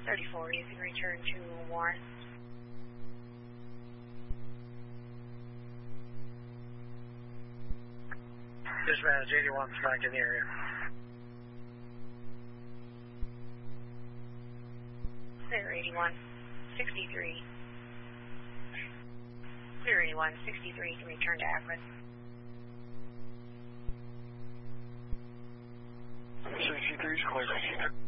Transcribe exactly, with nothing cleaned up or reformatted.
thirty-four, you can return to Warren. Dispatch eighty-one back in the area. Clear eighty-one, sixty-three. Clear eighty-one, sixty-three, you can return to Akron. sixty-three is clear.